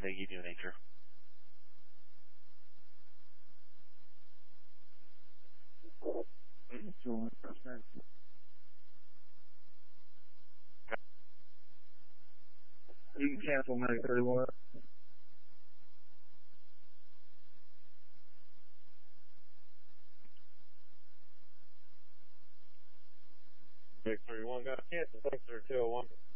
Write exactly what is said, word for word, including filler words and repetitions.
did they give you an anchor? You can cancel Medic thirty-one. Medic thirty-one got canceled. Thanks for two oh one.